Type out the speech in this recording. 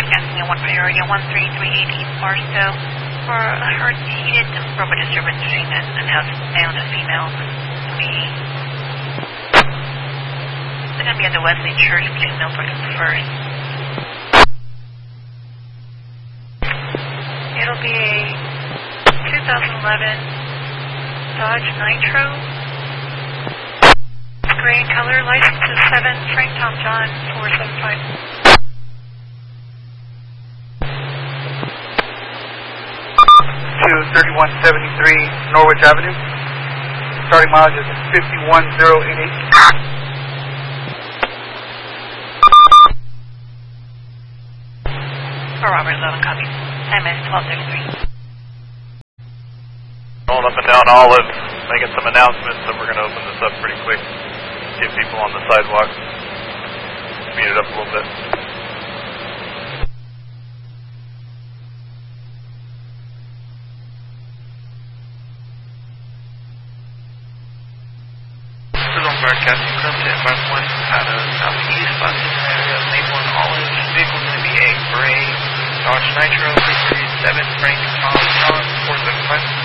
broadcasting at 1 priority 1338 East Barstow for a heart heated robot disturbance between an announced male and a female. They're going to be at the Wesley Church between Millbrook and First. It'll be a 2011 Dodge Nitro. Gray in color, license is 7, Frank Tom John 475. 3173 Norwich Avenue. Starting mileage is 51088. For Robert 11 copies. Time is 12:33. Going up and down Olive, making some announcements, so we're going to open this up pretty quick. Get people on the sidewalk. Speed it up a little bit. Broadcasting currently at 51 out of southeast, about this area of Maple and Olive. Vehicle is going to be a gray Dodge Nitro, 337 Frank Tom John 475.